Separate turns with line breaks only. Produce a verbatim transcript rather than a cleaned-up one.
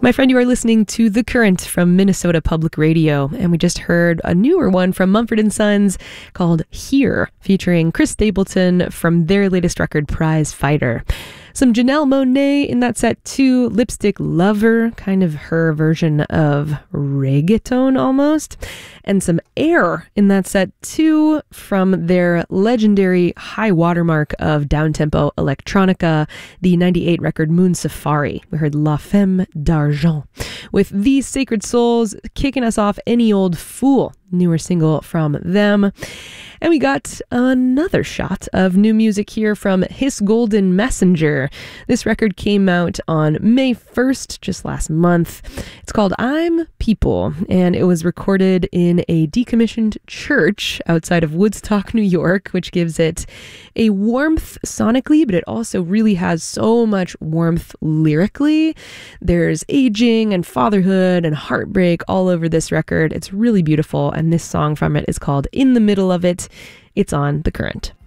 My friend, you are listening to The Current from Minnesota Public Radio, and we just heard a newer one from Mumford and Sons called Here, featuring Chris Stapleton from their latest record, Prize Fighter. Some Janelle Monáe in that set too, Lipstick Lover, kind of her version of reggaeton almost, and some Air in that set too, from their legendary high watermark of downtempo electronica, the ninety-eight record Moon Safari. We heard La Femme d'Argent, with These Sacred Souls kicking us off Any Old Fool, newer single from them. And we got another shot of new music here from His Golden Messenger. This record came out on May first, just last month. It's called I'm People, and it was recorded in a decommissioned church outside of Woodstock, New York, which gives it a warmth sonically, but it also really has so much warmth lyrically. There's aging and fatherhood and heartbreak all over this record. It's really beautiful, and this song from it is called In the Middle of It. It's on The Current.